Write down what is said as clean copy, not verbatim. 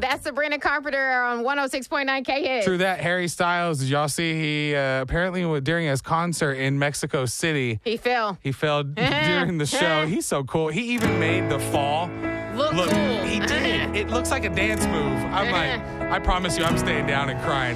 That's Sabrina Carpenter on 106.9 K-Hits. True that. Harry Styles, did y'all see he apparently during his concert in Mexico City, He fell. he fell during the show. He's so cool. He even made the fall Look cool. He did. It looks like a dance move. I'm like, I promise you, I'm staying down and crying.